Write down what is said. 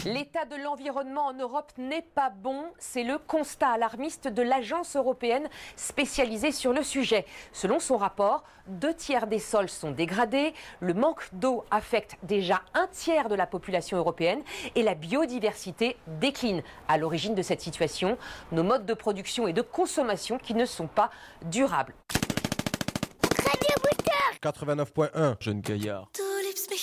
L'état de l'environnement en Europe n'est pas bon, c'est le constat alarmiste de l'agence européenne spécialisée sur le sujet. Selon son rapport, 2/3 des sols sont dégradés, le manque d'eau affecte déjà 1/3 de la population européenne et la biodiversité décline. À l'origine de cette situation, nos modes de production et de consommation qui ne sont pas durables. 89.1 Jeune Gaillard.